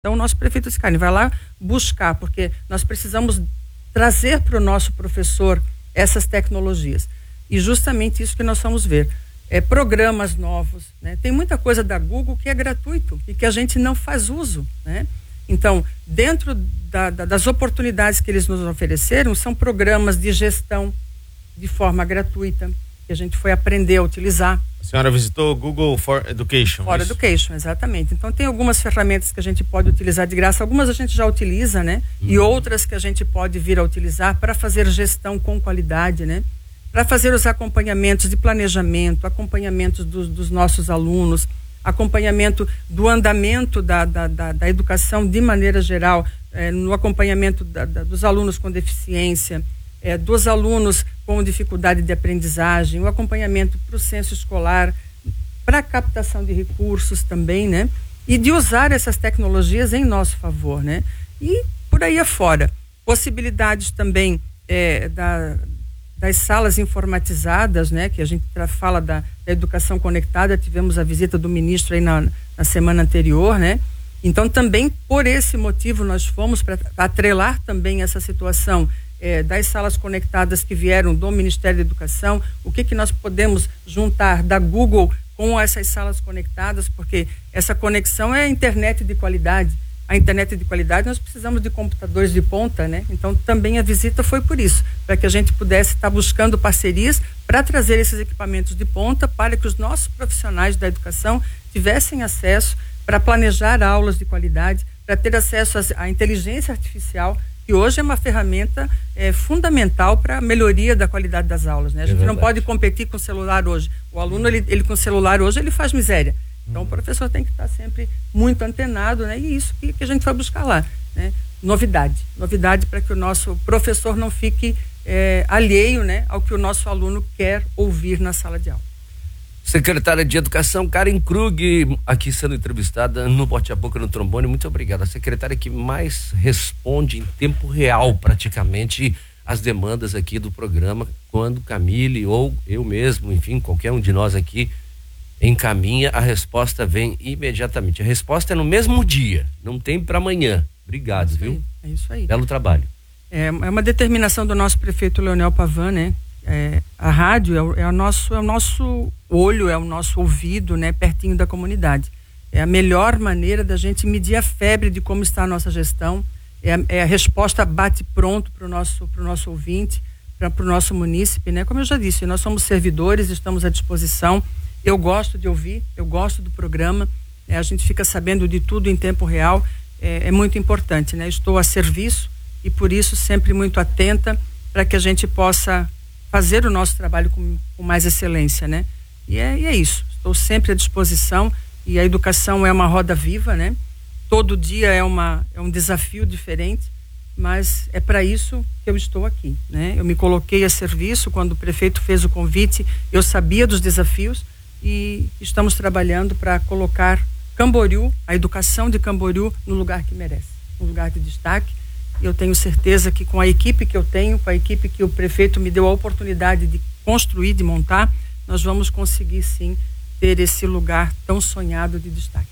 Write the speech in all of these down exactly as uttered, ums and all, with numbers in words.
Então o nosso prefeito disse, cara, vai lá buscar, porque nós precisamos trazer para o nosso professor essas tecnologias. E justamente isso que nós vamos ver. É, programas novos, né? Tem muita coisa da Google que é gratuito e que a gente não faz uso, né? Então, dentro da, da, das oportunidades que eles nos ofereceram, são programas de gestão de forma gratuita, que a gente foi aprender a utilizar. A senhora visitou o Google for Education. For isso? Education, exatamente. Então, tem algumas ferramentas que a gente pode utilizar de graça, algumas a gente já utiliza, né? Uhum. E outras que a gente pode vir a utilizar para fazer gestão com qualidade, né? Para fazer os acompanhamentos de planejamento, acompanhamentos dos, dos nossos alunos, acompanhamento do andamento da, da, da, da educação de maneira geral, eh, no acompanhamento da, da, dos alunos com deficiência, eh, dos alunos com dificuldade de aprendizagem, o acompanhamento para o censo escolar, para a captação de recursos também, né? E de usar essas tecnologias em nosso favor, né? E por aí afora, possibilidades também eh, da das salas informatizadas, né, que a gente fala da, da educação conectada, tivemos a visita do ministro aí na, na semana anterior, né? Então também por esse motivo nós fomos para atrelar também essa situação eh, das salas conectadas que vieram do Ministério da Educação, o que que nós podemos juntar da Google com essas salas conectadas, porque essa conexão é a internet de qualidade. A internet de qualidade, nós precisamos de computadores de ponta, né? Então também a visita foi por isso, para que a gente pudesse estar buscando parcerias para trazer esses equipamentos de ponta para que os nossos profissionais da educação tivessem acesso para planejar aulas de qualidade, para ter acesso à inteligência artificial, que hoje é uma ferramenta é, fundamental para a melhoria da qualidade das aulas, né? A gente é não pode competir com o celular hoje. O aluno, ele, ele com o celular hoje, ele faz miséria. Então, o professor tem que estar sempre muito antenado, né? E isso que, que a gente vai buscar lá, né? Novidade. Novidade para que o nosso professor não fique é, alheio, né, ao que o nosso aluno quer ouvir na sala de aula. Secretária de Educação, Karen Krug, aqui sendo entrevistada no Bote a Boca no Trombone. Muito obrigado. A secretária que mais responde em tempo real, praticamente, as demandas aqui do programa, quando Camille ou eu mesmo, enfim, qualquer um de nós aqui encaminha, a resposta vem imediatamente. A resposta é no mesmo dia, não tem para amanhã. Obrigado, viu? É isso aí. Belo trabalho. É, é uma determinação do nosso prefeito Leonel Pavan, né? É, a rádio é o, é, o nosso, é o nosso olho, é o nosso ouvido, né? Pertinho da comunidade. É a melhor maneira da gente medir a febre de como está a nossa gestão. É a, é a resposta bate pronto para o nosso, pro nosso ouvinte, para o nosso munícipe, né? Como eu já disse, nós somos servidores, estamos à disposição. Eu gosto de ouvir, eu gosto do programa, né? A gente fica sabendo de tudo em tempo real, é, é muito importante, né? Estou a serviço e por isso sempre muito atenta para que a gente possa fazer o nosso trabalho com, com mais excelência, né? E é, e é isso, estou sempre à disposição e a educação é uma roda viva, né? Todo dia é, uma, é um desafio diferente, mas é para isso que eu estou aqui, né? Eu me coloquei a serviço quando o prefeito fez o convite, eu sabia dos desafios, e estamos trabalhando para colocar Camboriú, a educação de Camboriú, no lugar que merece, um lugar de destaque. E eu tenho certeza que com a equipe que eu tenho, com a equipe que o prefeito me deu a oportunidade de construir, de montar, nós vamos conseguir sim ter esse lugar tão sonhado de destaque.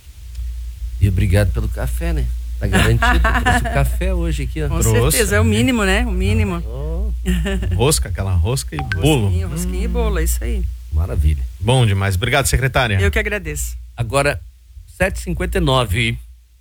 E obrigado pelo café, né? Tá garantido, trouxe o café hoje aqui, ó. Com Trouxe, certeza, é o mínimo, né? O mínimo. Oh. Rosca, aquela rosca e bolo. Rosquinha, rosquinha hum. e bolo, é isso aí. Maravilha. Bom demais. Obrigado, secretária. Eu que agradeço. Agora, sete e cinquenta e nove.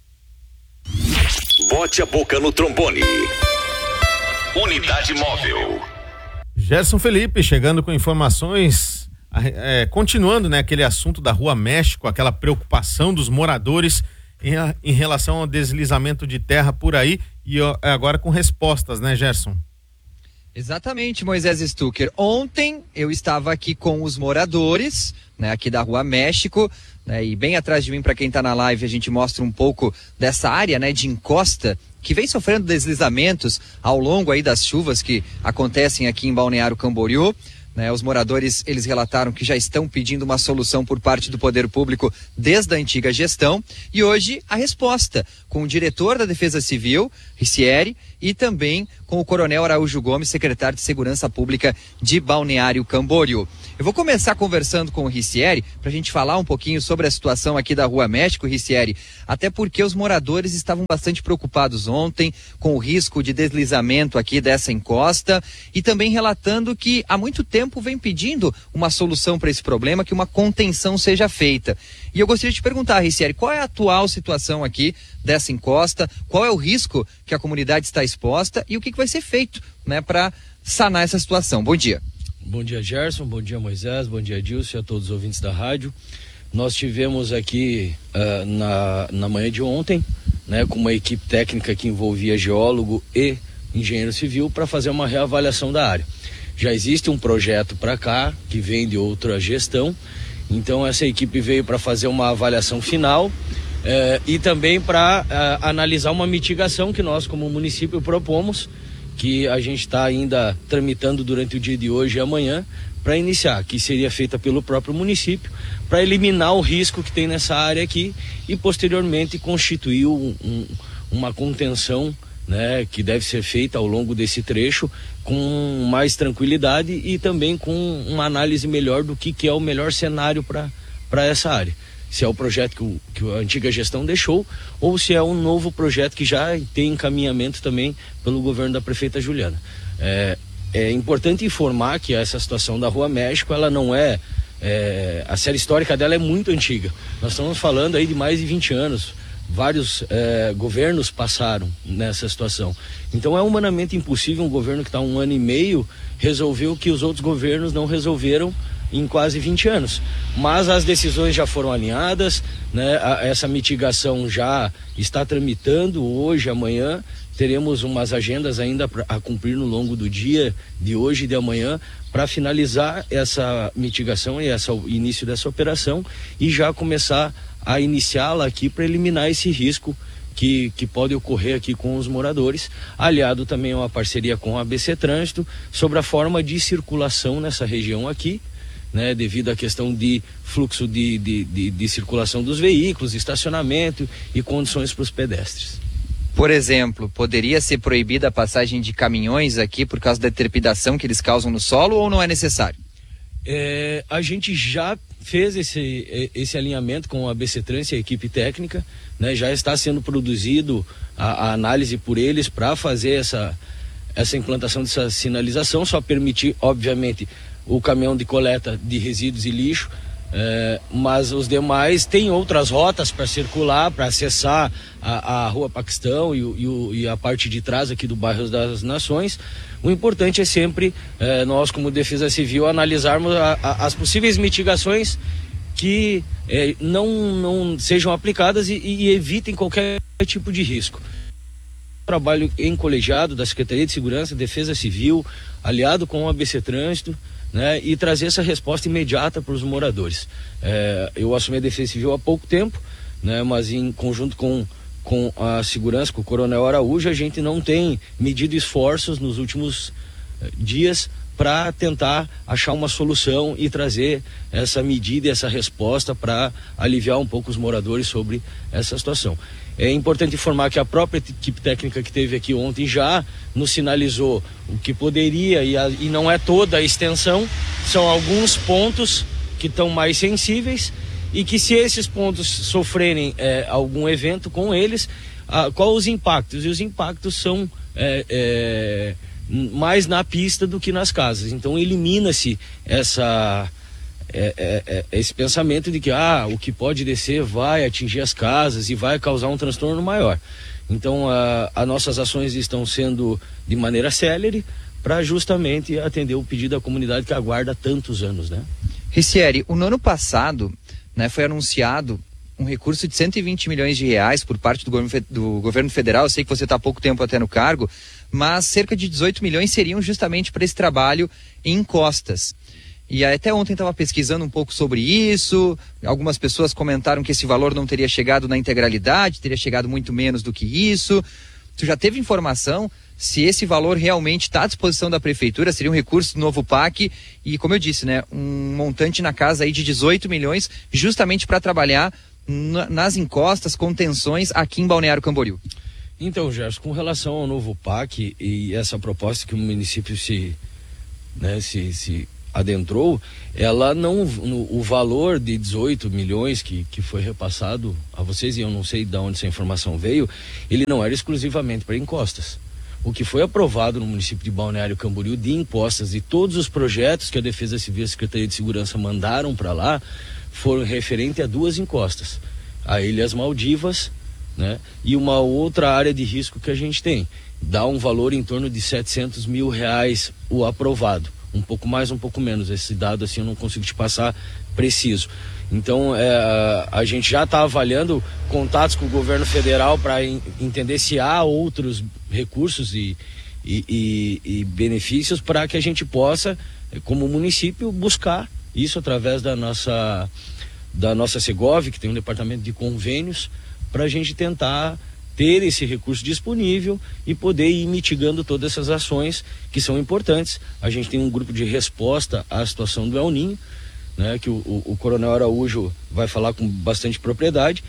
Bote a Boca no Trombone. Unidade Móvel. Gerson Felipe chegando com informações, é, continuando, né, aquele assunto da Rua México, aquela preocupação dos moradores em, em relação ao deslizamento de terra por aí e ó, agora com respostas, né, Gerson? Exatamente, Moisés Stucker. Ontem eu estava aqui com os moradores, né, aqui da Rua México, né, e bem atrás de mim, para quem está na live, a gente mostra um pouco dessa área, né, de encosta que vem sofrendo deslizamentos ao longo aí das chuvas que acontecem aqui em Balneário Camboriú. Né, os moradores, eles relataram que já estão pedindo uma solução por parte do poder público desde a antiga gestão, e hoje a resposta com o diretor da Defesa Civil, Ricieri, e também com o Coronel Araújo Gomes, secretário de Segurança Pública de Balneário Camboriú. Eu vou começar conversando com o Ricieri para a gente falar um pouquinho sobre a situação aqui da Rua México, Ricieri, até porque os moradores estavam bastante preocupados ontem com o risco de deslizamento aqui dessa encosta e também relatando que há muito tempo vem pedindo uma solução para esse problema, que uma contenção seja feita. E eu gostaria de te perguntar, Ricieri, qual é a atual situação aqui dessa encosta, qual é o risco que a comunidade está exposta e o que, que vai ser feito, né, para sanar essa situação. Bom dia. Bom dia, Gerson, bom dia, Moisés, bom dia, Dilson, e a todos os ouvintes da rádio. Nós tivemos aqui uh, na, na manhã de ontem, né, com uma equipe técnica que envolvia geólogo e engenheiro civil para fazer uma reavaliação da área. Já existe um projeto para cá, que vem de outra gestão, então essa equipe veio para fazer uma avaliação final eh, e também para eh, analisar uma mitigação que nós como município propomos, que a gente está ainda tramitando durante o dia de hoje e amanhã, para iniciar, que seria feita pelo próprio município, para eliminar o risco que tem nessa área aqui e posteriormente constituir um, um, uma contenção, né, que deve ser feita ao longo desse trecho com mais tranquilidade e também com uma análise melhor do que, que é o melhor cenário para essa área. Se é o projeto que, o, que a antiga gestão deixou ou se é um novo projeto que já tem encaminhamento também pelo governo da prefeita Juliana. É, é importante informar que essa situação da Rua México, ela não é, é... a série histórica dela é muito antiga. Nós estamos falando aí de mais de vinte anos. Vários eh, governos passaram nessa situação. Então é humanamente impossível um governo que está um ano e meio resolver o que os outros governos não resolveram em quase vinte anos. Mas as decisões já foram alinhadas, né? A, essa mitigação já está tramitando hoje, amanhã. Teremos umas agendas ainda pra, a cumprir no longo do dia de hoje e de amanhã para finalizar essa mitigação e essa, o início dessa operação e já começar a iniciá-la aqui para eliminar esse risco que, que pode ocorrer aqui com os moradores, aliado também a uma parceria com a A B C Trânsito sobre a forma de circulação nessa região aqui, né, devido à questão de fluxo de, de, de, de circulação dos veículos, estacionamento e condições para os pedestres. Por exemplo, poderia ser proibida a passagem de caminhões aqui por causa da trepidação que eles causam no solo ou não é necessário? É, a gente já fez esse, esse alinhamento com a A B C Trans e a equipe técnica, né? Já está sendo produzido a, a análise por eles para fazer essa, essa implantação dessa sinalização, só permitir, obviamente, o caminhão de coleta de resíduos e lixo, é, mas os demais têm outras rotas para circular, para acessar a, a Rua Paquistão e, e, e a parte de trás aqui do bairro das Nações. O importante é sempre eh, nós, como Defesa Civil, analisarmos a, a, as possíveis mitigações que eh, não, não sejam aplicadas e, e evitem qualquer tipo de risco. Trabalho em colegiado da Secretaria de Segurança, Defesa Civil, aliado com o A B C Trânsito, né, e trazer essa resposta imediata para os moradores. Eh, eu assumi a Defesa Civil há pouco tempo, né, mas em conjunto com com a segurança, com o Coronel Araújo, a gente não tem medido esforços nos últimos eh, dias para tentar achar uma solução e trazer essa medida e essa resposta para aliviar um pouco os moradores sobre essa situação. É importante informar que a própria equipe técnica que teve aqui ontem já nos sinalizou o que poderia, e, a, e não é toda a extensão, são alguns pontos que estão mais sensíveis, e que se esses pontos sofrerem é, algum evento com eles, ah, qual os impactos? E os impactos são é, é, mais na pista do que nas casas. Então elimina-se essa, é, é, é, esse pensamento de que ah, o que pode descer vai atingir as casas e vai causar um transtorno maior. Então a, as nossas ações estão sendo de maneira célere para justamente atender o pedido da comunidade que aguarda tantos anos, né? Ricieri, o ano passado, né, foi anunciado um recurso de cento e vinte milhões de reais por parte do governo, do governo federal. Eu sei que você está há pouco tempo até no cargo, mas cerca de dezoito milhões seriam justamente para esse trabalho em encostas. E até ontem estava pesquisando um pouco sobre isso, algumas pessoas comentaram que esse valor não teria chegado na integralidade, teria chegado muito menos do que isso. Tu já teve informação se esse valor realmente está à disposição da prefeitura? Seria um recurso do novo P A C e, como eu disse, né, um montante na casa aí de dezoito milhões, justamente para trabalhar na, nas encostas, contenções aqui em Balneário Camboriú. Então, Gerson, com relação ao novo P A C e essa proposta que o município se, né, se, se adentrou, ela não, no, o valor de dezoito milhões que, que foi repassado a vocês, e eu não sei de onde essa informação veio, ele não era exclusivamente para encostas. O que foi aprovado no município de Balneário Camboriú de encostas e todos os projetos que a Defesa Civil e a Secretaria de Segurança mandaram para lá foram referentes a duas encostas, a Ilhas Maldivas, né, e uma outra área de risco que a gente tem. Dá um valor em torno de setecentos mil reais o aprovado. Um pouco mais, um pouco menos. Esse dado assim eu não consigo te passar preciso. Então é, a gente já está avaliando contatos com o governo federal para entender se há outros recursos e, e, e, e benefícios para que a gente possa, como município, buscar isso através da nossa, da nossa Segov, que tem um departamento de convênios, para a gente tentar ter esse recurso disponível e poder ir mitigando todas essas ações que são importantes. A gente tem um grupo de resposta à situação do El Ninho, né, que o, o, o Coronel Araújo vai falar com bastante propriedade,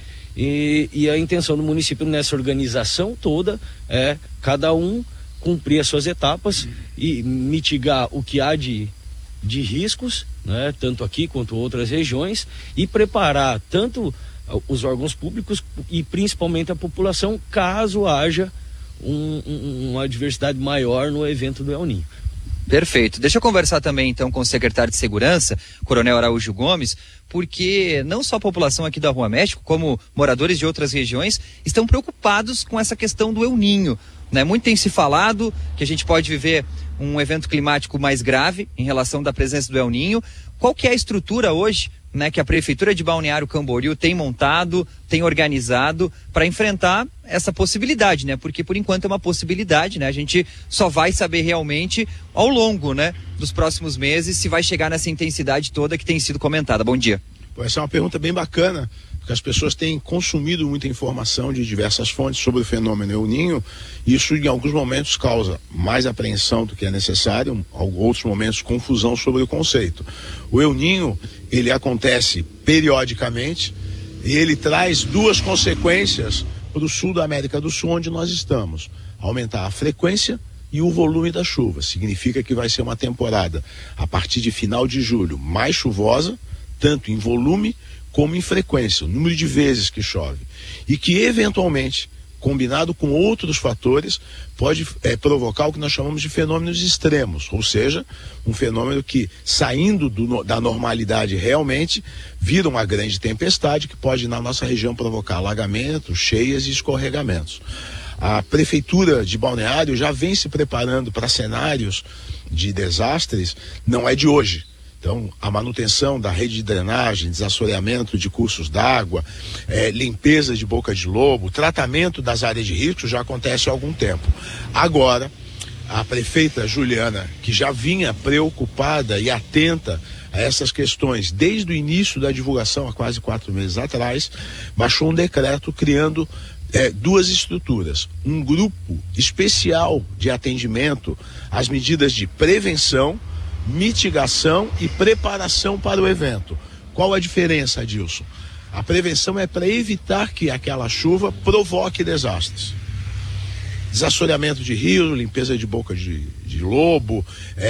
e, e a intenção do município nessa organização toda é cada um cumprir as suas etapas e mitigar o que há de, de riscos, né, tanto aqui quanto outras regiões, e preparar tanto os órgãos públicos e principalmente a população, caso haja um, um, uma adversidade maior no evento do El Ninho. Perfeito. Deixa eu conversar também então com o secretário de Segurança, Coronel Araújo Gomes, porque não só a população aqui da Rua México, como moradores de outras regiões, estão preocupados com essa questão do El Ninho, né? Muito tem se falado que a gente pode viver um evento climático mais grave em relação da presença do El Ninho. Qual que é a estrutura hoje, né, que a Prefeitura de Balneário Camboriú tem montado, tem organizado para enfrentar essa possibilidade, né? Porque por enquanto é uma possibilidade, né? A gente só vai saber realmente ao longo, né, dos próximos meses se vai chegar nessa intensidade toda que tem sido comentada. Bom dia. Essa é uma pergunta bem bacana, porque as pessoas têm consumido muita informação de diversas fontes sobre o fenômeno El Ninho, e isso em alguns momentos causa mais apreensão do que é necessário, em outros momentos confusão sobre o conceito. O El Ninho, ele acontece periodicamente e ele traz duas consequências para o sul da América do Sul, onde nós estamos: aumentar a frequência e o volume da chuva. Significa que vai ser uma temporada, a partir de final de julho, mais chuvosa, tanto em volume como em frequência, o número de vezes que chove, e que eventualmente, combinado com outros fatores, pode é, provocar o que nós chamamos de fenômenos extremos, ou seja, um fenômeno que, saindo do, da normalidade realmente, vira uma grande tempestade que pode na nossa região provocar alagamentos, cheias e escorregamentos. A Prefeitura de Balneário já vem se preparando para cenários de desastres, não é de hoje. Então, a manutenção da rede de drenagem, desassoreamento de cursos d'água, é, limpeza de boca de lobo, tratamento das áreas de risco já acontece há algum tempo. Agora, a prefeita Juliana, que já vinha preocupada e atenta a essas questões desde o início da divulgação, há quase quatro meses atrás, baixou um decreto criando é, duas estruturas. Um grupo especial de atendimento às medidas de prevenção, mitigação e preparação para o evento. Qual a diferença, Adilson? A prevenção é para evitar que aquela chuva provoque desastres. Desassoreamento de rio, limpeza de boca de, de lobo,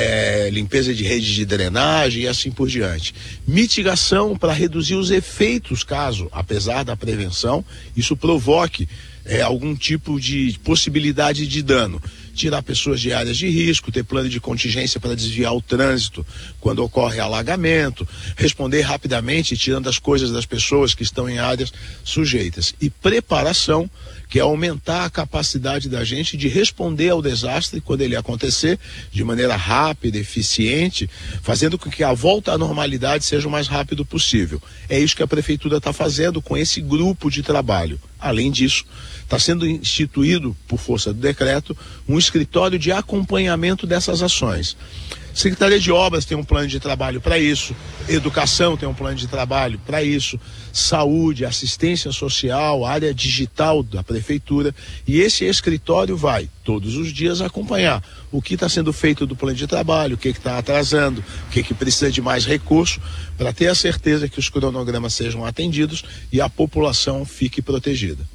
é, limpeza de rede de drenagem e assim por diante. Mitigação para reduzir os efeitos caso, apesar da prevenção, isso provoque é, algum tipo de possibilidade de dano. Tirar pessoas de áreas de risco, ter plano de contingência para desviar o trânsito quando ocorre alagamento, responder rapidamente, tirando as coisas das pessoas que estão em áreas sujeitas. E preparação, que é aumentar a capacidade da gente de responder ao desastre quando ele acontecer, de maneira rápida, eficiente, fazendo com que a volta à normalidade seja o mais rápido possível. É isso que a Prefeitura está fazendo com esse grupo de trabalho. Além disso, está sendo instituído, por força do decreto, um escritório de acompanhamento dessas ações. Secretaria de Obras tem um plano de trabalho para isso, Educação tem um plano de trabalho para isso, Saúde, Assistência Social, área digital da Prefeitura, e esse escritório vai, todos os dias, acompanhar o que está sendo feito do plano de trabalho, o que está atrasando, o que, que precisa de mais recurso, para ter a certeza que os cronogramas sejam atendidos e a população fique protegida.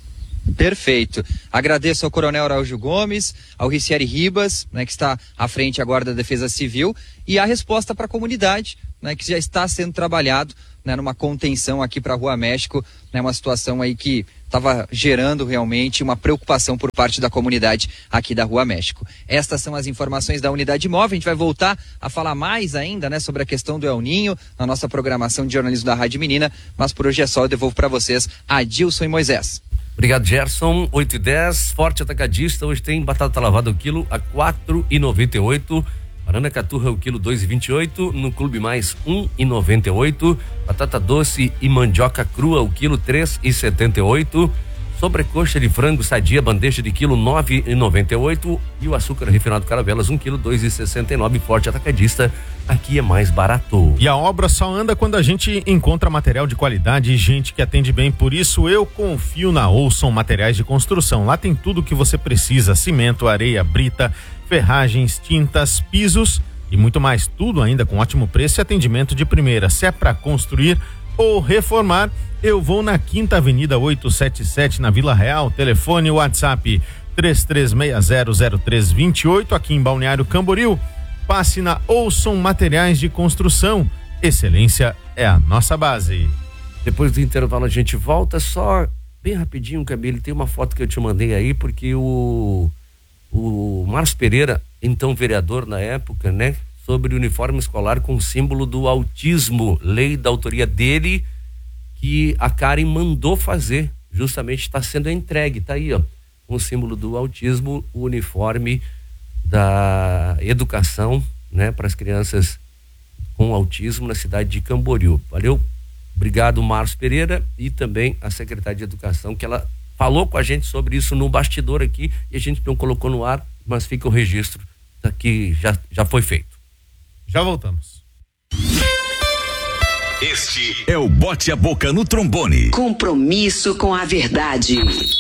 Perfeito. Agradeço ao Coronel Araújo Gomes, ao Ricieri Ribas, né, que está à frente agora da Defesa Civil, e a resposta para a comunidade, né, que já está sendo trabalhado, né, numa contenção aqui para a Rua México, né, uma situação aí que estava gerando realmente uma preocupação por parte da comunidade aqui da Rua México. Estas são as informações da unidade móvel. A gente vai voltar a falar mais ainda, né, sobre a questão do El Ninho na nossa programação de jornalismo da Rádio Menina, mas por hoje é só, eu devolvo para vocês Adilson e Moisés. Obrigado, Gerson. oito e dez, Forte Atacadista, hoje tem batata lavada o quilo a quatro e noventa e oito. Banana caturra o quilo dois e vinte e oito, no Clube Mais um e noventa e oito. Batata doce e mandioca crua o quilo três e setenta e oito. Sobrecoxa de frango sadia bandeja de quilo nove e noventa e oito. E o açúcar refinado Caravelas um quilo dois e sessenta e nove. Forte Atacadista, aqui é mais barato. E a obra só anda quando a gente encontra material de qualidade e gente que atende bem. Por isso eu confio na Olson Materiais de Construção. Lá tem tudo o que você precisa: cimento, areia, brita, ferragens, tintas, pisos e muito mais. Tudo ainda com ótimo preço e atendimento de primeira. Se é para construir ou reformar, eu vou na Quinta Avenida oitocentos e setenta e sete, na Vila Real. Telefone WhatsApp três três seis zero zero três dois oito, aqui em Balneário Camboriú. Passe na Olson Materiais de Construção. Excelência é a nossa base. Depois do intervalo a gente volta. Só bem rapidinho, Camille, tem uma foto que eu te mandei aí, porque o o Márcio Pereira, então vereador na época, né, sobre o uniforme escolar com o símbolo do autismo, lei da autoria dele, que a Karen mandou fazer, justamente está sendo entregue, tá aí, ó, com o símbolo do autismo, o uniforme da educação, né, para as crianças com autismo na cidade de Camboriú. Valeu, obrigado, Márcio Pereira, e também a secretária de Educação, que ela falou com a gente sobre isso no bastidor aqui e a gente não colocou no ar, mas fica o registro que já, já foi feito. Já voltamos. Este é o Bote a Boca no Trombone. Compromisso com a verdade.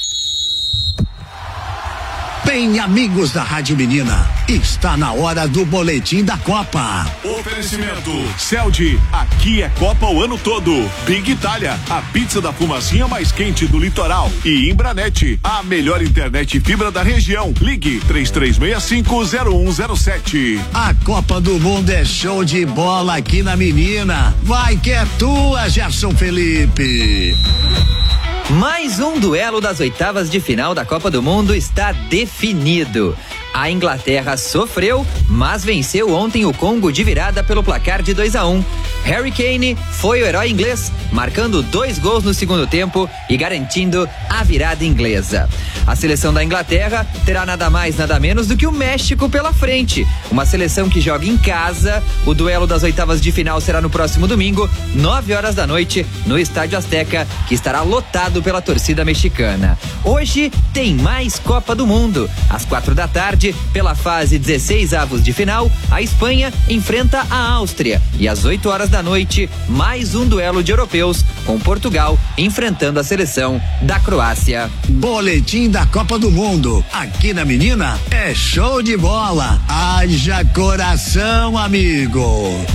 Bem, amigos da Rádio Menina, está na hora do boletim da Copa. Oferecimento Celdi, aqui é Copa o ano todo. Big Itália, a pizza da fumacinha mais quente do litoral. E Imbranet, a melhor internet fibra da região. Ligue três três seis cinco zero um zero sete. A Copa do Mundo é show de bola aqui na Menina. Vai que é tua, Gerson Felipe. Mais um duelo das oitavas de final da Copa do Mundo está definido. A Inglaterra sofreu, mas venceu ontem o Congo de virada pelo placar de dois a um. Harry Kane foi o herói inglês, marcando dois gols no segundo tempo e garantindo a virada inglesa. A seleção da Inglaterra terá nada mais, nada menos do que o México pela frente. Uma seleção que joga em casa. O duelo das oitavas de final será no próximo domingo, nove horas da noite, no Estádio Azteca, que estará lotado pela torcida mexicana. Hoje tem mais Copa do Mundo. Às quatro da tarde, pela fase dezesseis avos de final, a Espanha enfrenta a Áustria. E às oito horas da noite, mais um duelo de europeus, com Portugal enfrentando a seleção da Croácia. Boletim da Copa do Mundo. Aqui na Menina é show de bola. Haja coração, amigo.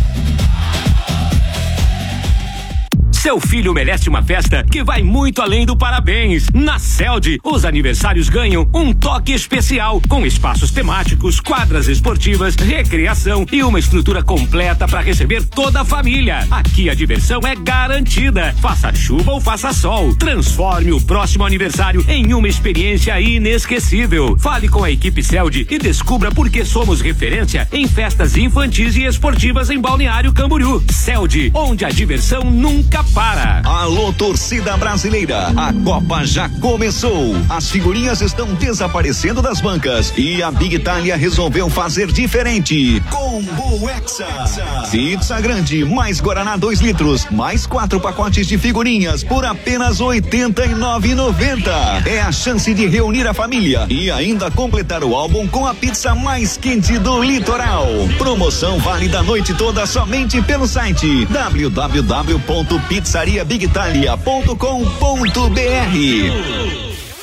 Seu filho merece uma festa que vai muito além do parabéns. Na Celdi, os aniversários ganham um toque especial, com espaços temáticos, quadras esportivas, recreação e uma estrutura completa para receber toda a família. Aqui a diversão é garantida. Faça chuva ou faça sol, transforme o próximo aniversário em uma experiência inesquecível. Fale com a equipe Celdi e descubra por que somos referência em festas infantis e esportivas em Balneário Camboriú. Celdi, onde a diversão nunca para. Alô, torcida brasileira, a Copa já começou. As figurinhas estão desaparecendo das bancas e a Big Itália resolveu fazer diferente. Combo Hexa. Pizza grande, mais Guaraná dois litros, mais quatro pacotes de figurinhas por apenas oitenta e nove reais e noventa centavos. É a chance de reunir a família e ainda completar o álbum com a pizza mais quente do litoral. Promoção válida a noite toda somente pelo site w w w ponto pizzaria big italia ponto com ponto b r.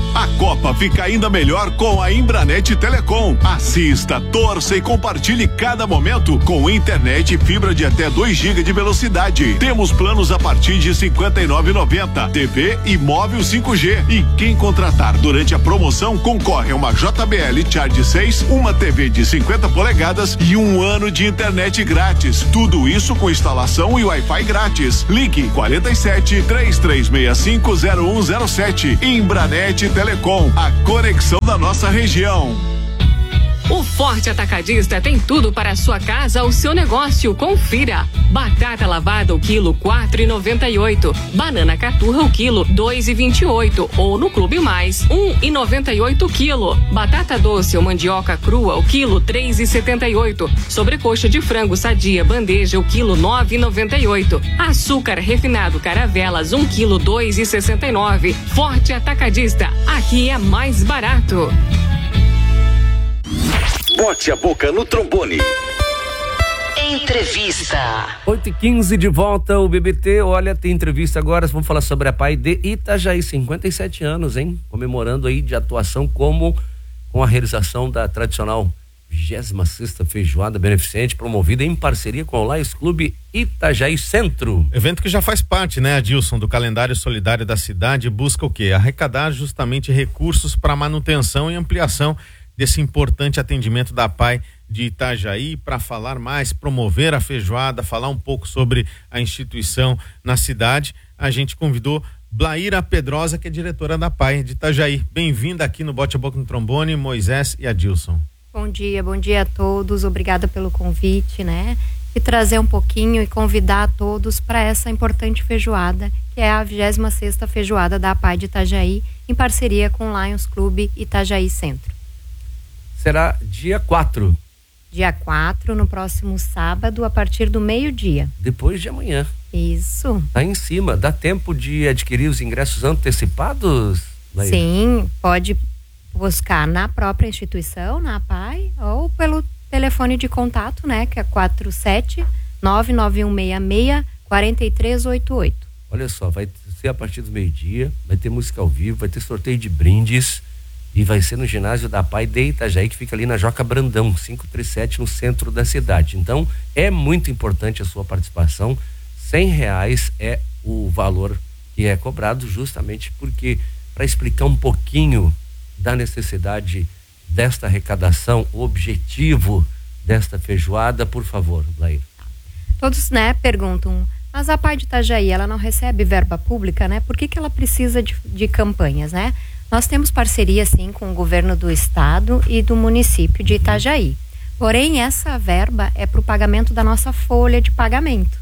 A Copa fica ainda melhor com a Embranet Telecom. Assista, torça e compartilhe cada momento com internet e fibra de até dois gigas de velocidade. Temos planos a partir de cinquenta e nove reais e noventa centavos, T V e móvel cinco G. E quem contratar durante a promoção concorre a uma J B L Charge seis, uma T V de cinquenta polegadas e um ano de internet grátis. Tudo isso com instalação e Wi-Fi grátis. Ligue quarenta e sete, três três seis cinco, zero um zero sete. Embranet Telecom, a conexão da nossa região. O Forte Atacadista tem tudo para a sua casa ou seu negócio. Confira. Batata lavada o quilo quatro reais e noventa e oito. Banana caturra o quilo dois reais e vinte e oito. Ou no Clube Mais, um real e noventa e oito o quilo. Batata doce ou mandioca crua o quilo três reais e setenta e oito. Sobrecoxa de frango sadia bandeja o quilo nove reais e noventa e oito. Açúcar refinado Caravelas um quilo dois reais e sessenta e nove. Forte Atacadista. Aqui é mais barato. Bote a boca no trombone. Entrevista. oito e quinze de volta, o B B T, olha, tem entrevista agora, vamos falar sobre a P A I de Itajaí, cinquenta e sete anos, hein? Comemorando aí de atuação como com a realização da tradicional vigésima sexta Feijoada Beneficente, promovida em parceria com o Lions Clube Itajaí Centro. Evento que já faz parte, né, Adilson, do calendário solidário da cidade, busca o quê? Arrecadar justamente recursos para manutenção e ampliação desse importante atendimento da P A I de Itajaí. Para falar mais, promover a feijoada, falar um pouco sobre a instituição na cidade, a gente convidou Blaíra Pedrosa, que é diretora da P A I de Itajaí. Bem-vinda aqui no Bote a Boca no Trombone, Moisés e Adilson. Bom dia, bom dia a todos, obrigada pelo convite, né? E trazer um pouquinho e convidar a todos para essa importante feijoada, que é a vigésima sexta Feijoada da P A I de Itajaí, em parceria com o Lions Clube Itajaí Centro. Será dia quatro. Dia quatro, no próximo sábado, a partir do meio-dia. Depois de amanhã. Isso. Tá em cima. Dá tempo de adquirir os ingressos antecipados? Laíra? Sim, pode buscar na própria instituição, na P A I, ou pelo telefone de contato, né, que é quatro sete nove nove um seis seis quatro três oito oito. Olha só, vai ser a partir do meio-dia, vai ter música ao vivo, vai ter sorteio de brindes. E vai ser no ginásio da P A I de Itajaí, que fica ali na Joca Brandão, quinhentos e trinta e sete, no centro da cidade. Então, é muito importante a sua participação. cem reais é o valor que é cobrado, justamente porque, para explicar um pouquinho da necessidade desta arrecadação, o objetivo desta feijoada, por favor, Blaíra. Todos, né, perguntam, mas a P A I de Itajaí, ela não recebe verba pública, né? Por que que ela precisa de, de campanhas, né? Nós temos parceria, sim, com o governo do estado e do município de Itajaí. Porém, essa verba é para o pagamento da nossa folha de pagamento.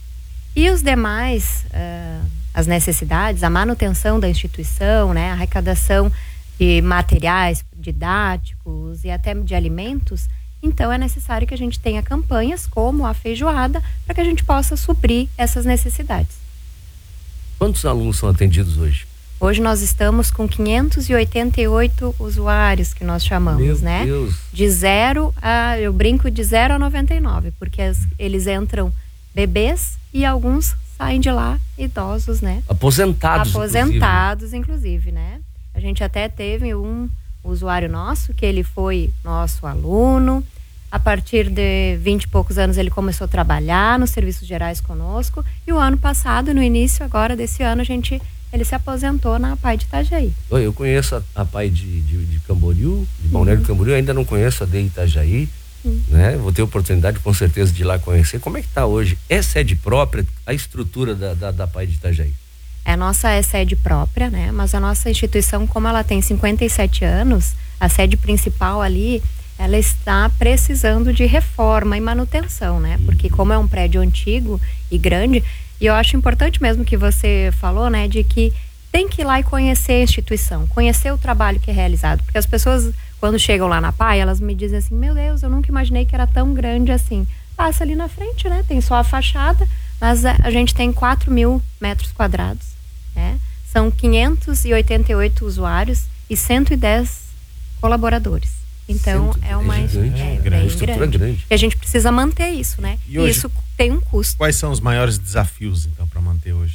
E os demais, uh, as necessidades, a manutenção da instituição, né, a arrecadação de materiais didáticos e até de alimentos, então é necessário que a gente tenha campanhas como a feijoada para que a gente possa suprir essas necessidades. Quantos alunos são atendidos hoje? Hoje nós estamos com quinhentos e oitenta e oito usuários, que nós chamamos, Meu né? Deus. De zero a, eu brinco de zero a noventa e nove, porque as, eles entram bebês e alguns saem de lá idosos, né? Aposentados. Aposentados, inclusive, inclusive, né? A gente até teve um usuário nosso, que ele foi nosso aluno. A partir de vinte e poucos anos ele começou a trabalhar nos serviços gerais conosco. E o ano passado, no início agora desse ano, a gente... ele se aposentou na P A I de Itajaí. Eu conheço a, a P A I de, de, de Camboriú, de Balneário uhum. Camboriú, ainda não conheço a de Itajaí, uhum. né? Vou ter oportunidade com certeza de ir lá conhecer. Como é que está hoje? É sede própria a estrutura da, da, da P A I de Itajaí? A nossa é sede própria, né? Mas a nossa instituição, como ela tem cinquenta e sete anos, a sede principal ali, ela está precisando de reforma e manutenção, né? Uhum. Porque como é um prédio antigo e grande... E eu acho importante mesmo que você falou, né, de que tem que ir lá e conhecer a instituição, conhecer o trabalho que é realizado, porque as pessoas, quando chegam lá na P A I, elas me dizem assim, meu Deus, eu nunca imaginei que era tão grande assim. Passa ali na frente, né, tem só a fachada, mas a, a gente tem quatro mil metros quadrados, né, são quinhentos e oitenta e oito usuários e cento e dez colaboradores. Então Cento, é uma é gigante, é, é grande, estrutura grande. grande. E a gente precisa manter isso, né? E, hoje, e isso tem um custo. Quais são os maiores desafios, então, para manter hoje?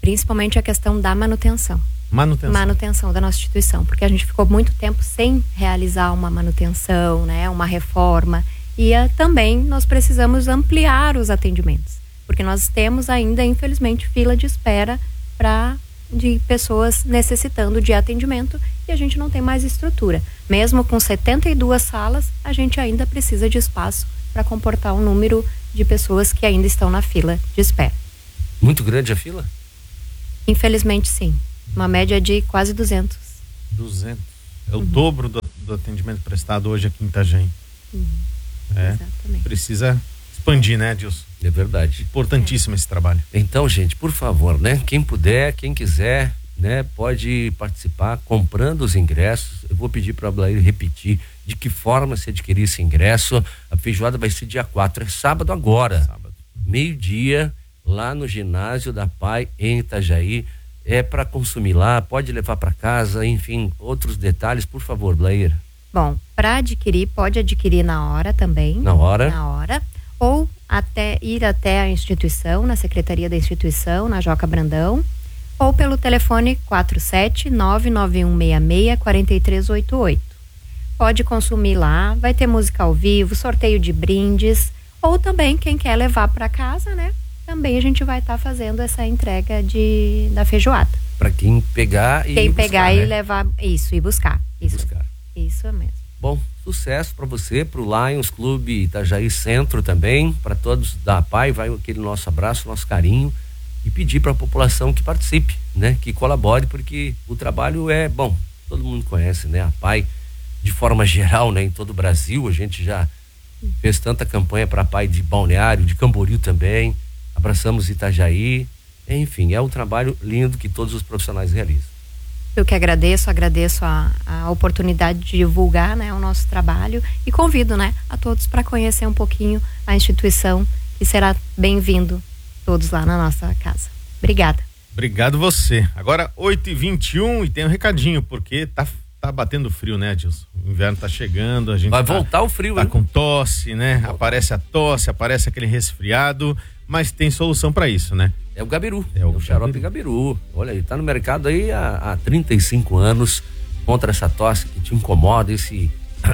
Principalmente a questão da manutenção. Manutenção. Manutenção da nossa instituição, porque a gente ficou muito tempo sem realizar uma manutenção, né, uma reforma, e uh, também nós precisamos ampliar os atendimentos, porque nós temos ainda, infelizmente, fila de espera para de pessoas necessitando de atendimento e a gente não tem mais estrutura. Mesmo com setenta e duas salas, a gente ainda precisa de espaço para comportar o número de pessoas que ainda estão na fila de espera. Muito grande a fila? Infelizmente, sim. Uma média de quase duzentos. duzentos. É o uhum. dobro do, do atendimento prestado hoje aqui em Itajaí. Uhum. É, exatamente. Precisa expandir, né, Dilson? É verdade. Importantíssimo é. esse trabalho. Então, gente, por favor, né? Quem puder, quem quiser, né? Pode participar comprando os ingressos. Eu vou pedir para a Blair repetir de que forma se adquirir esse ingresso. A feijoada vai ser dia quatro, é sábado agora. Sábado. Meio-dia, lá no ginásio da P A I, em Itajaí. É para consumir lá, pode levar para casa, enfim, outros detalhes, por favor, Blair. Bom, para adquirir, pode adquirir na hora também. Na hora? Na hora. Ou até ir até a instituição, na secretaria da instituição, na Joca Brandão, ou pelo telefone quatro sete nove nove um seis seis quatro três oito oito. Pode consumir lá, vai ter música ao vivo, sorteio de brindes, ou também quem quer levar para casa, né? Também a gente vai estar tá fazendo essa entrega de, da feijoada. Para quem pegar e Quem buscar, pegar né? e levar, isso, e buscar. Isso, buscar. Isso mesmo. Bom, sucesso para você, para o Lions Clube Itajaí Centro também, para todos da P A I, vai aquele nosso abraço, nosso carinho, e pedir para a população que participe, né? Que colabore, porque o trabalho é bom, todo mundo conhece, né? A P A I, de forma geral, né? Em todo o Brasil, a gente já fez tanta campanha para a P A I de Balneário, de Camboriú também, abraçamos Itajaí, enfim, é um trabalho lindo que todos os profissionais realizam. Eu que agradeço, agradeço a, a oportunidade de divulgar, né, o nosso trabalho e convido, né, a todos para conhecer um pouquinho a instituição, que será bem-vindo todos lá na nossa casa. Obrigada. Obrigado você. Agora oito e vinte e um e tem um recadinho, porque tá, tá batendo frio, né, Dilson? O inverno tá chegando, a gente vai tá, voltar o frio, tá hein? com tosse, né? Aparece a tosse, aparece aquele resfriado, mas tem solução para isso, né? É o Gabiru, é o, é o xarope Gabiru. Olha, ele tá no mercado aí há, há trinta e cinco anos, contra essa tosse que te incomoda, esse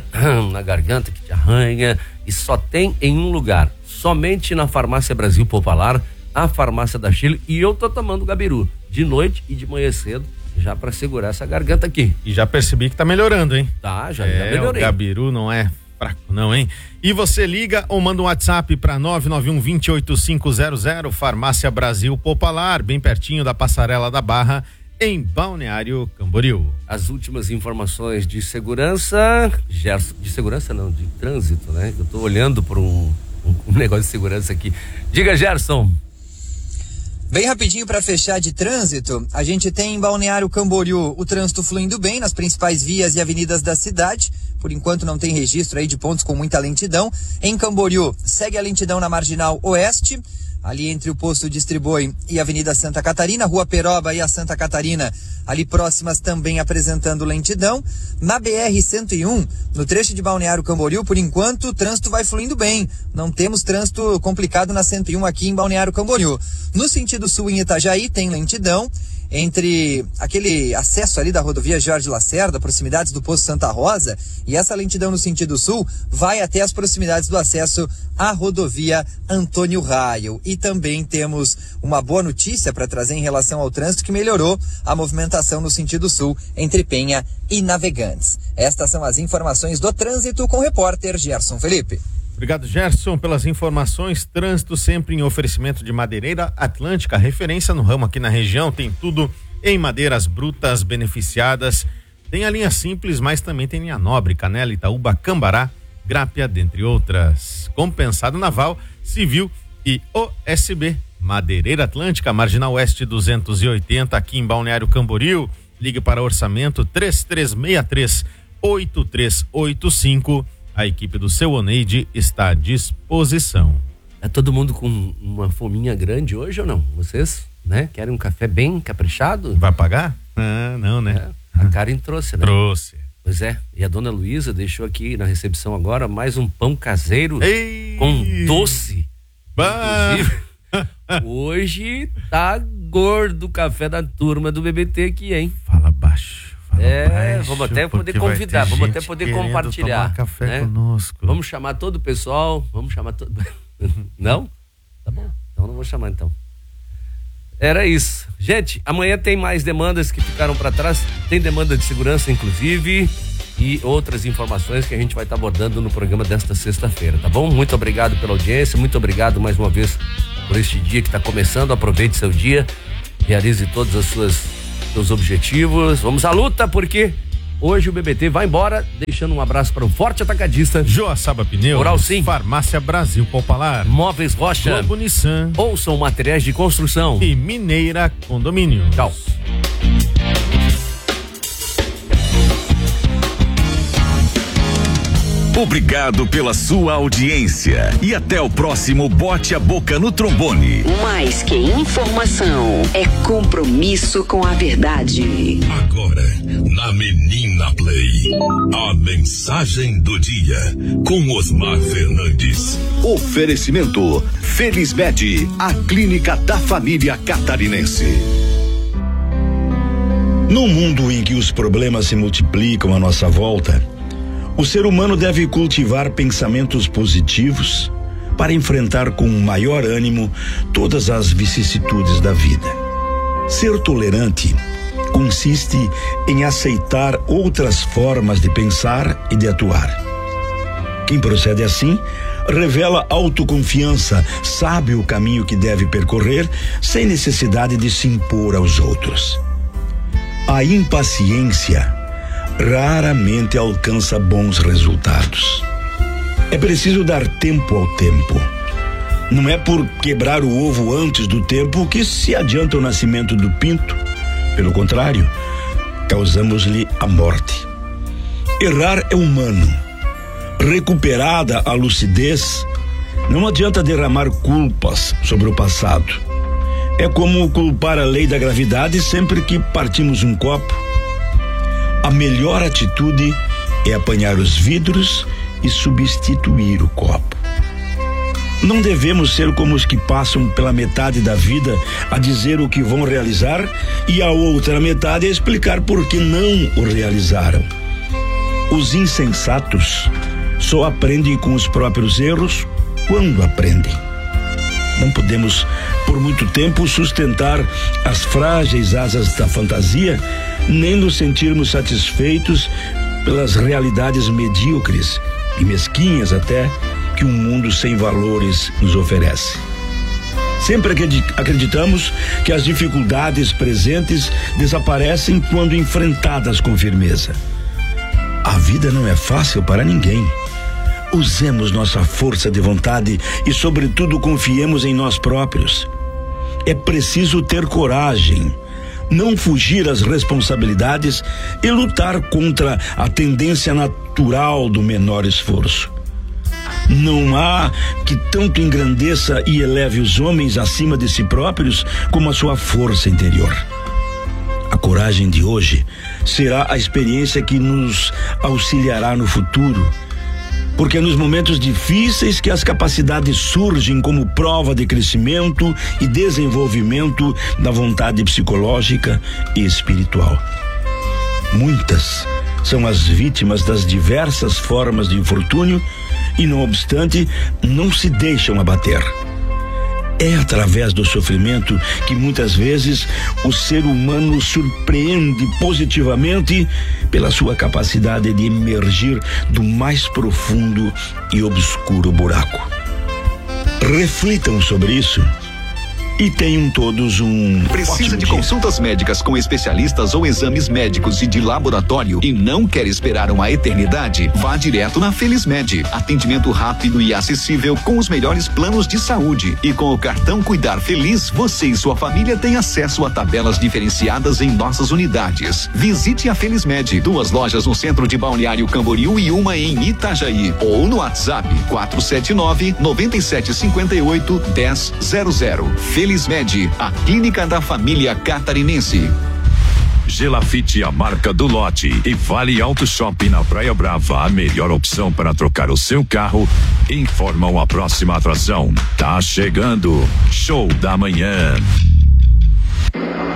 na garganta que te arranha, e só tem em um lugar, somente na Farmácia Brasil Popular, a Farmácia da Chile, e eu tô tomando Gabiru de noite e de manhã cedo, já para segurar essa garganta aqui. E já percebi que tá melhorando, hein? Tá, já, é, já melhorei. O Gabiru não é fraco não, hein? E você liga ou manda um WhatsApp para nove nove um, dois oito cinco zero zero, Farmácia Brasil Popular, bem pertinho da Passarela da Barra, em Balneário Camboriú. As últimas informações de segurança, Gerson, de segurança não, de trânsito, né? Eu tô olhando por um, um, um negócio de segurança aqui. Diga, Gerson. Bem rapidinho para fechar de trânsito, a gente tem em Balneário Camboriú o trânsito fluindo bem nas principais vias e avenidas da cidade. Por enquanto não tem registro aí de pontos com muita lentidão. Em Camboriú segue a lentidão na Marginal Oeste, ali entre o Posto Distribui e a Avenida Santa Catarina, Rua Peroba e a Santa Catarina, ali próximas também apresentando lentidão. Na B R cento e um, no trecho de Balneário Camboriú, por enquanto o trânsito vai fluindo bem. Não temos trânsito complicado na cento e um aqui em Balneário Camboriú. No sentido sul em Itajaí tem lentidão entre aquele acesso ali da rodovia Jorge Lacerda, proximidades do Poço Santa Rosa, e essa lentidão no sentido sul vai até as proximidades do acesso à rodovia Antônio Raio. E também temos uma boa notícia para trazer em relação ao trânsito, que melhorou a movimentação no sentido sul entre Penha e Navegantes. Estas são as informações do trânsito com o repórter Gerson Felipe. Obrigado, Gerson, pelas informações. Trânsito sempre em oferecimento de Madeireira Atlântica, referência no ramo aqui na região. Tem tudo em madeiras brutas, beneficiadas. Tem a linha simples, mas também tem linha nobre, Canela, Itaúba, Cambará, Grápia, dentre outras. Compensado naval, civil e O S B. Madeireira Atlântica, Marginal Oeste duzentos e oitenta, aqui em Balneário Camboriú. Ligue para orçamento três três seis três, oito três oito cinco. A equipe do seu Oneide está à disposição. É todo mundo com uma fominha grande hoje ou não? Vocês, né? Querem um café bem caprichado? Vai pagar? Ah, não, né? É, a Karen trouxe, né? Trouxe. Pois é. E a dona Luísa deixou aqui na recepção agora mais um pão caseiro. Ei. Com doce. Bah. Inclusive, hoje tá gordo café da turma do B B T aqui, hein? Fala baixo. Fala é, baixo, vamos até poder convidar, vamos até poder compartilhar. Café né? conosco. Vamos chamar todo o pessoal, vamos chamar todo. Não? Tá bom, então não vou chamar então. Era isso. Gente, amanhã tem mais demandas que ficaram para trás, tem demanda de segurança inclusive e outras informações que a gente vai estar tá abordando no programa desta sexta-feira, tá bom? Muito obrigado pela audiência, muito obrigado mais uma vez por este dia que está começando. Aproveite seu dia, realize todos os suas, seus objetivos. Vamos à luta, porque hoje o B B T vai embora, deixando um abraço para o Forte Atacadista, Joaçaba Pneus, Oral Sim, Farmácia Brasil Popular, Móveis Rocha, Globo Nissan, Ouçam Materiais de Construção e Mineira Condomínio. Tchau. Obrigado pela sua audiência e até o próximo Bote a Boca no Trombone. Mais que informação, é compromisso com a verdade. Agora, na Menina Play, a mensagem do dia com Osmar Fernandes. Oferecimento Felismed, a clínica da família catarinense. No mundo em que os problemas se multiplicam à nossa volta, o ser humano deve cultivar pensamentos positivos para enfrentar com maior ânimo todas as vicissitudes da vida. Ser tolerante consiste em aceitar outras formas de pensar e de atuar. Quem procede assim revela autoconfiança, sabe o caminho que deve percorrer sem necessidade de se impor aos outros. A impaciência raramente alcança bons resultados. É preciso dar tempo ao tempo. Não é por quebrar o ovo antes do tempo que se adianta o nascimento do pinto. Pelo contrário, causamos-lhe a morte. Errar é humano. Recuperada a lucidez, não adianta derramar culpas sobre o passado. É como culpar a lei da gravidade sempre que partimos um copo. A melhor atitude é apanhar os vidros e substituir o copo. Não devemos ser como os que passam pela metade da vida a dizer o que vão realizar e a outra metade a explicar por que não o realizaram. Os insensatos só aprendem com os próprios erros quando aprendem. Não podemos, por muito tempo, sustentar as frágeis asas da fantasia, nem nos sentirmos satisfeitos pelas realidades medíocres e mesquinhas até que um mundo sem valores nos oferece. Sempre acreditamos que as dificuldades presentes desaparecem quando enfrentadas com firmeza. A vida não é fácil para ninguém. Usemos nossa força de vontade e, sobretudo, confiemos em nós próprios. É preciso ter coragem, não fugir às responsabilidades e lutar contra a tendência natural do menor esforço. Não há que tanto engrandeça e eleve os homens acima de si próprios como a sua força interior. A coragem de hoje será a experiência que nos auxiliará no futuro, porque é nos momentos difíceis que as capacidades surgem como prova de crescimento e desenvolvimento da vontade psicológica e espiritual. Muitas são as vítimas das diversas formas de infortúnio e, não obstante, não se deixam abater. É através do sofrimento que muitas vezes o ser humano surpreende positivamente pela sua capacidade de emergir do mais profundo e obscuro buraco. Reflitam sobre isso e tenham todos um Precisa de dia. consultas médicas com especialistas ou exames médicos e de laboratório e não quer esperar uma eternidade? Vá direto na Felismed. Atendimento rápido e acessível com os melhores planos de saúde. E com o cartão Cuidar Feliz, você e sua família têm acesso a tabelas diferenciadas em nossas unidades. Visite a Felismed. Duas lojas no centro de Balneário Camboriú e uma em Itajaí. Ou no WhatsApp quatro sete nove, nove sete cinco oito, um zero zero zero. Felismed, a clínica da família catarinense. Gelafite, a marca do lote, e Vale Auto Shopping na Praia Brava, a melhor opção para trocar o seu carro, informam a próxima atração. Tá chegando, Show da Manhã.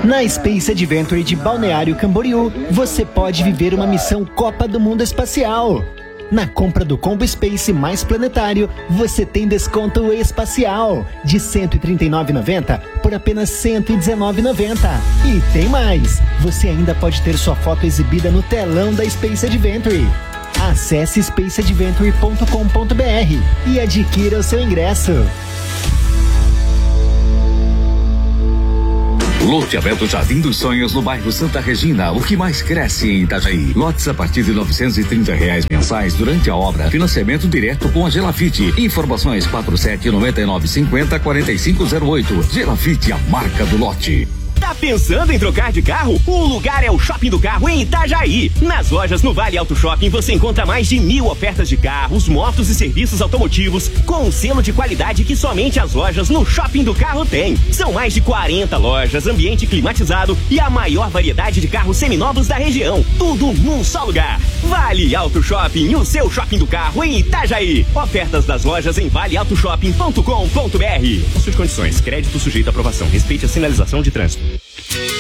Na Space Adventure de Balneário Camboriú, você pode viver uma missão Copa do Mundo Espacial. Na compra do Combo Space mais Planetário, você tem desconto espacial de cento e trinta e nove reais e noventa centavos por apenas cento e dezenove reais e noventa centavos. E tem mais! Você ainda pode ter sua foto exibida no telão da Space Adventure. Acesse space adventure ponto com ponto b r e adquira o seu ingresso. Loteamento Jardim dos Sonhos no bairro Santa Regina, o que mais cresce em Itajaí. Lotes a partir de novecentos e trinta reais mensais durante a obra. Financiamento direto com a Gelafite. Informações quatro sete nove nove cinco zero quatro cinco zero oito. Gelafite, a marca do lote. Tá pensando em trocar de carro? O lugar é o Shopping do Carro em Itajaí. Nas lojas no Vale Auto Shopping você encontra mais de mil ofertas de carros, motos e serviços automotivos com um selo de qualidade que somente as lojas no Shopping do Carro têm. São mais de quarenta lojas, ambiente climatizado e a maior variedade de carros seminovos da região. Tudo num só lugar. Vale Auto Shopping, o seu Shopping do Carro em Itajaí. Ofertas das lojas em vale auto shopping ponto com ponto b r. Suas condições, crédito sujeito à aprovação. Respeite a sinalização de trânsito.